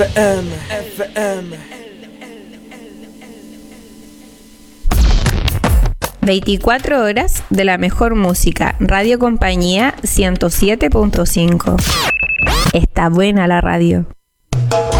FM. 24 horas de la mejor música. Radio Compañía 107.5. Está buena la radio.